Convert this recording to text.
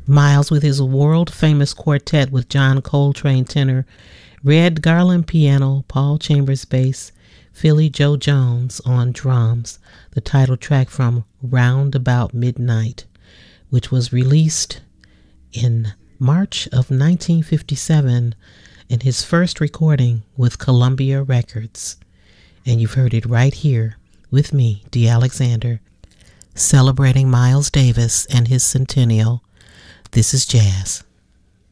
Miles with his world-famous quartet with John Coltrane tenor, Red Garland piano, Paul Chambers bass, Philly Joe Jones on drums, the title track from Round About Midnight, which was released in March of 1957 in his first recording with Columbia Records. And you've heard it right here with me, Dee Alexander, celebrating Miles Davis and his centennial. This is jazz.